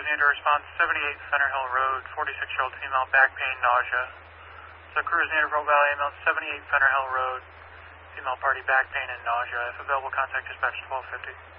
need to respond to 78 Center Hill Road, 46-year-old female, back pain, nausea. So crew is needed for Valley Ambulance, 78 Center Hill Road, female party, back pain and nausea. If available, contact dispatch 1250.